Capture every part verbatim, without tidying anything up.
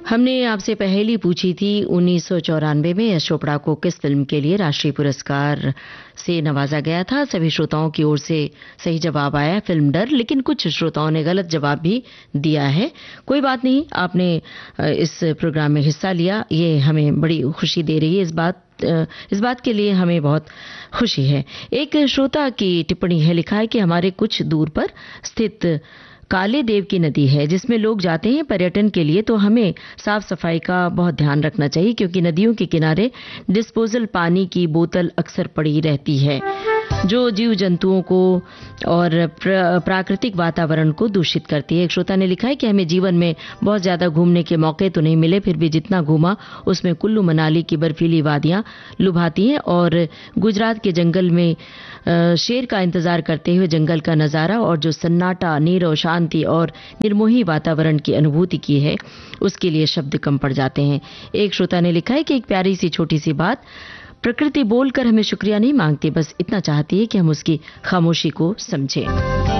हमने आपसे पहेली पूछी थी उन्नीस सौ चौरानवे में यश चोपड़ा को किस फिल्म के लिए राष्ट्रीय पुरस्कार से नवाजा गया था। सभी श्रोताओं की ओर से सही जवाब आया फिल्म डर, लेकिन कुछ श्रोताओं ने गलत जवाब भी दिया है। कोई बात नहीं, आपने इस प्रोग्राम में हिस्सा लिया, ये हमें बड़ी खुशी दे रही है। इस बात इस बात के लिए हमें बहुत खुशी है। एक श्रोता की टिप्पणी है, लिखा है कि हमारे कुछ दूर पर स्थित काले देव की नदी है जिसमें लोग जाते हैं पर्यटन के लिए, तो हमें साफ सफाई का बहुत ध्यान रखना चाहिए क्योंकि नदियों के किनारे डिस्पोजल पानी की बोतल अक्सर पड़ी रहती है जो जीव जंतुओं को और प्राकृतिक वातावरण को दूषित करती है। एक श्रोता ने लिखा है कि हमें जीवन में बहुत ज्यादा घूमने के मौके तो नहीं मिले, फिर भी जितना घूमा उसमें कुल्लू मनाली की बर्फीली वादियां लुभाती हैं और गुजरात के जंगल में शेर का इंतजार करते हुए जंगल का नजारा और जो सन्नाटा, नीरव, शांति और निर्मोही वातावरण की अनुभूति की है उसके लिए शब्द कम पड़ जाते हैं। एक श्रोता ने लिखा है कि एक प्यारी सी छोटी सी बात, प्रकृति बोलकर हमें शुक्रिया नहीं मांगती, बस इतना चाहती है कि हम उसकी खामोशी को समझें।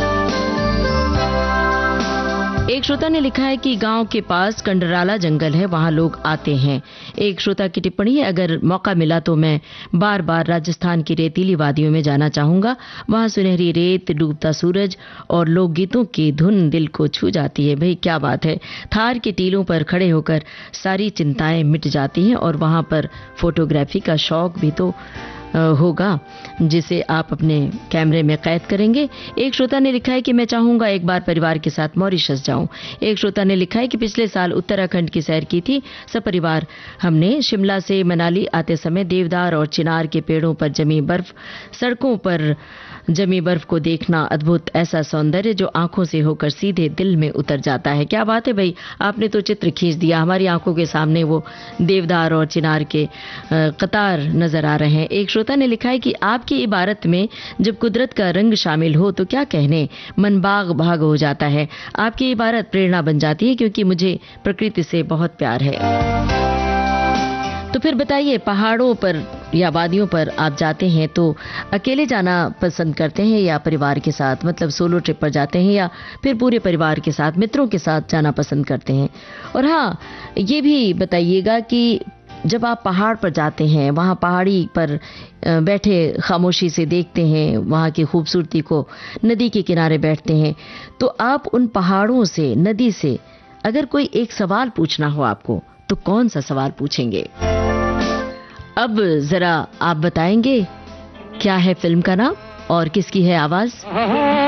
एक श्रोता ने लिखा है कि गांव के पास कंडराला जंगल है, वहां लोग आते हैं। एक श्रोता की टिप्पणी है, अगर मौका मिला तो मैं बार बार राजस्थान की रेतीली वादियों में जाना चाहूंगा। वहां सुनहरी रेत, डूबता सूरज और लोकगीतों की धुन दिल को छू जाती है। भाई क्या बात है, थार के टीलों पर खड़े होकर सारी चिंताएं मिट जाती हैं और वहां पर फोटोग्राफी का शौक भी तो होगा जिसे आप अपने कैमरे में कैद करेंगे। एक श्रोता ने लिखा है कि मैं चाहूंगा एक बार परिवार के साथ मॉरिशस जाऊं। एक श्रोता ने लिखा है कि पिछले साल उत्तराखंड की सैर की थी, सपरिवार हमने शिमला से मनाली आते समय देवदार और चिनार के पेड़ों पर जमी बर्फ, सड़कों पर जमी बर्फ को देखना अद्भुत ऐसा सौंदर्य जो आंखों से होकर सीधे दिल में उतर जाता है। क्या बात है भाई, आपने तो चित्र खींच दिया, हमारी आंखों के सामने वो देवदार और चिनार के कतार नजर आ रहे हैं। एक श्रोता ने लिखा है कि आपकी इबारत में जब कुदरत का रंग शामिल हो तो क्या कहने, मन बाग भाग हो जाता है। आपकी इबारत प्रेरणा बन जाती है क्योंकि मुझे प्रकृति से बहुत प्यार है। तो फिर बताइए, पहाड़ों पर या वादियों पर आप जाते हैं तो अकेले जाना पसंद करते हैं या परिवार के साथ, मतलब सोलो ट्रिप पर जाते हैं या फिर पूरे परिवार के साथ, मित्रों के साथ जाना पसंद करते हैं? और हाँ, ये भी बताइएगा कि जब आप पहाड़ पर जाते हैं, वहाँ पहाड़ी पर बैठे खामोशी से देखते हैं वहाँ की खूबसूरती को, नदी के किनारे बैठते हैं, तो आप उन पहाड़ों से, नदी से अगर कोई एक सवाल पूछना हो आपको तो कौन सा सवाल पूछेंगे? अब जरा आप बताएंगे क्या है फिल्म का नाम और किसकी है आवाज?